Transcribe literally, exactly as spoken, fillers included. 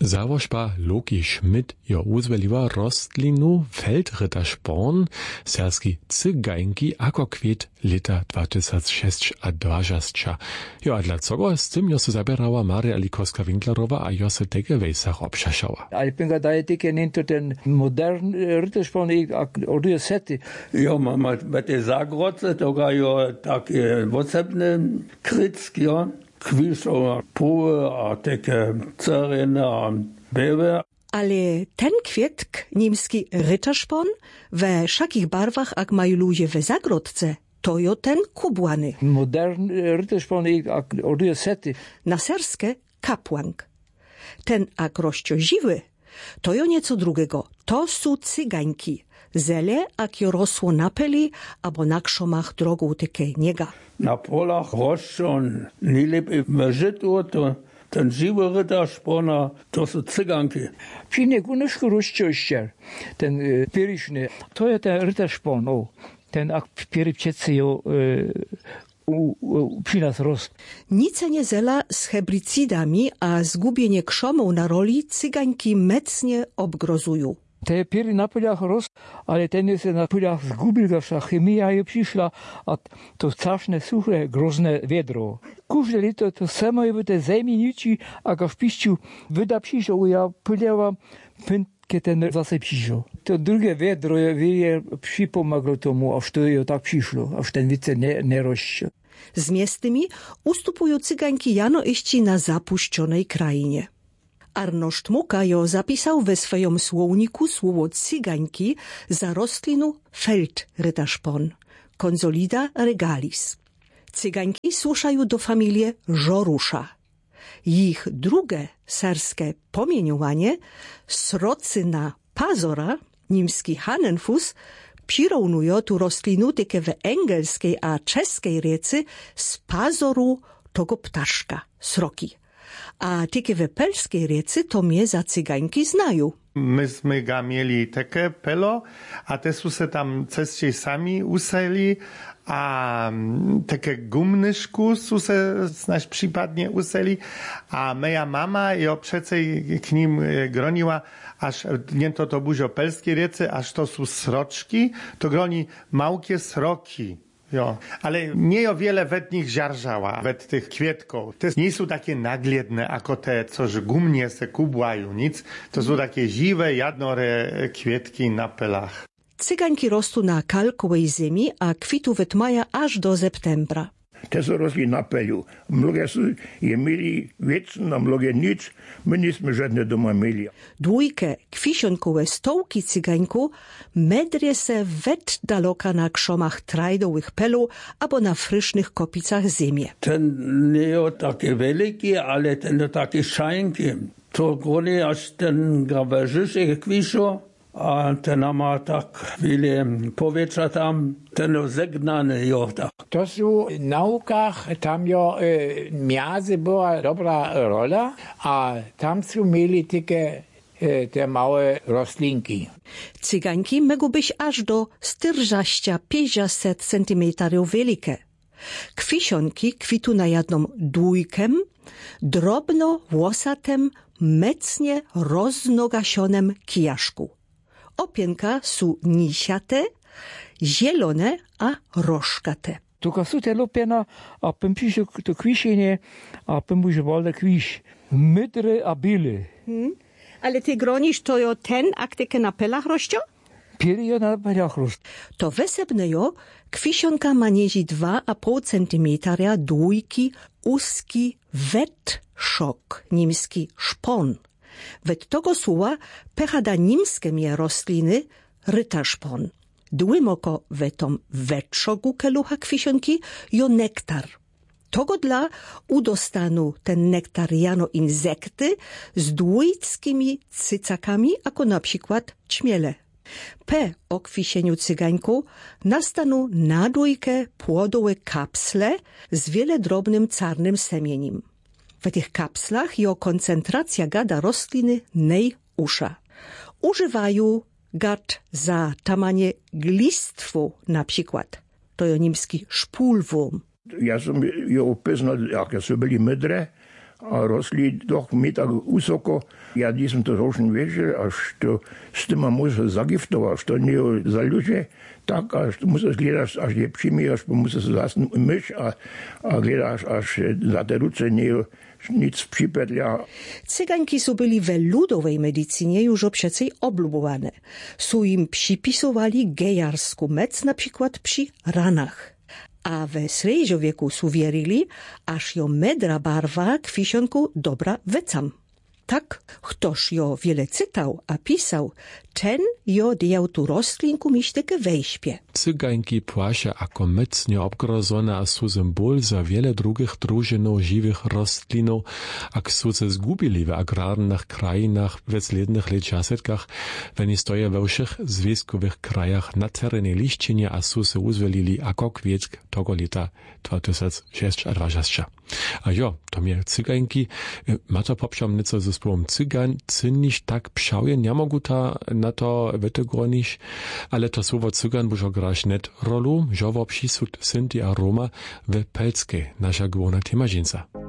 Zawožba Loki Schmidt jo uzveliła rostlinu Feldrittersporn, serski cygańki ako kwit lita dwa tysiące dwadzieścia. Jo, a dlaczego z tym jo se zabierała Maria Likowska-Winklerowa, a jo se tege wejsach obszaszała. Ale pinga daje teke ninto ten modern Rittersporn oduje sety. Jo, ma te zagroce, toga jo tak wosebne kryck, jo. Kwiso, poły, a takie ceryny, a bewe. Ale ten kwietk, niemski Rittersporn, we wszakich barwach, jak mają ludzie we zagrodce, to jo ten kubłany. Modern Rittersporn oduje sety. Na serskie kapłank. Ten ak rozcioziwy, to jo nieco drugiego. To są cygańki. Zele, ak jo rosło na peli, albo na krzomach drogą takie niega. Na polach roszczą, nie lepiej wyżytu, to ten żywy Rittersporn, to są cyganki. Przynie gunyszku rozciościer, ten y, pieryszny, to jest ten Rittersporn, o, ten ak pierypciecy jo y, u, u, przy nas rost. Nicenie zela z hebricidami, a zgubienie krzomą na roli cygańki mecnie obgrozują. Te piry na polach rost, ale ten jest na polach zgubił, że chemia je przyszła, a to straszne, suche, grozne wiedro. Każde lito to samo je te zajminici, a go w piściu wyda przyszło, ja polewa pętkę ten zase przyszło. To drugie wiedro je przypomagło tomu, aż to je tak przyszło, aż ten wice nie, nie rośnie. Z miastymi ustupują cygańki jano iści na zapuszczonej krainie. Arnošt Muka jo zapisał we swoim słowniku słowo cygańki za roślinu Feldrittersporn, Consolida regalis. Cygańki słuszają do familii żorusza. Ich drugie serskie pomieniowanie, srocyna pazora, niemski Hanenfuss, przyrównują tu roślinu tyke w angielskiej a czeskiej riecy z pazoru tego ptaszka, sroki. A tykie w pelskiej riecy to mnie za cygańki znają. Myśmy ga mieli takie pelo, a te su se tam cesciej sami useli, a takie gumnyszku su se znaś przypadnie useli, a moja mama jo przecej k nim groniła, aż nie to to buzio pelskiej riecy, aż to su sroczki, to groni małkie sroki. Jo, ale nie o wiele wet nich ziarżała, wet tych kwietków. To nie są takie nagliedne, ako te, coż gumnie se kubłają, nic. To są takie ziwe, jadnore kwietki na pelach. Cygańki rosną na kalkowej ziemi, a kwitu wytmaja aż do septembra. Te są rosli na pelu. Mnogie je mieli wieczne, a mnogie nic. My nismy żadne doma mieli. Dwójkę kwisionkowe stołki cygańku medrie se wet daloka na krzomach trajdowych pelu albo na frysznych kopicach ziemi. Ten nie jest taki wielki, ale ten jest taki szajnki. To grony aż ten grawerzyszy kwiszo, a ten ma tak wiele powietrza tam, ten zegnany jest tak. To są w naukach, tam jo y, miazy była dobra rola, a tam są mieli takie y, te małe roślinki. Cygańki mogą być aż do czterdzieści pięćdziesiąt centymetrów wielkie. Kwisionki kwitu na jedną dwójkem, drobno włosatem, mecnie roznogasionem kijaszku. Opienka są nisiate, zielone a rożkate. Tylko są te lopiena, a pym przyszło to kwiszenie, a pym może wolne kwisz. Mydre a byle. Hmm? Ale ty gronisz to jo ten aktykę na pelach rościo? Pieri na pelach rost. To wesebne jo, kwisionka ma niezi dwa a pół centymetra dwójki, uski wetszok, niemski szpon. Wet tego słowa pechada niemskie mie rośliny Rittersporn. Dłymoko wetom wetszogu kelucha kwisionki jo nektar. Tego dla udostanu ten nektar jano insekty z dwójckimi cycakami, jako na przykład ćmiele. P o kwisieniu cygańku nastanu na dwójkę płodowe kapsle z wiele drobnym czarnym semienim. W tych kapslach jo koncentracja gada rośliny nej usza. Używają gad za tamanie glistwu na przykład. To jo niemski szpulwum. Ja sam jo upoznal, jak są byli mydre, a rosli doch meter wysoko. Ja nisem to ročen vežel, a što s tima može zagiftować, što nie za ludzie, tak, a što musíš gledaš, až je přimíraš, bo musíš zase myš, a, a gledaš, až za te ruce nie nic przypedlia. Cyganki są byli we ludowej medycynie już obszacej oblubowane. Są im przypisowali gejarsku mec, na przykład przy ranach. A we srednjowieku są wierili, aż jo medra barwa kwisionku dobra wecam. Tak, ktoś jo wiele cytał, a pisał, ten jo dejał tu rostlinku miśteke wejśpie. Cyganki płasze ako mocnie obgrozone a są symbol za wiele drugich drużynów żywych rostlinów, ak są se zgubili w agrarnych krajinach w slednych leczasetkach, when stoje we všech związkowych krajach na terenie lišćenja a są se uzvelili ako kwietk tego leta dwa tysiące dwadzieścia. A jo, to mnie cyganki, ma to poprzam nieco ze spłom cygan, cynisz tak pszałje, nie mogą ta na to wytygronić, ale to słowo cygan bużo grasz net rolu, żowo psisud synti a Roma w Pelskiej, nasza główna tema dżinsa.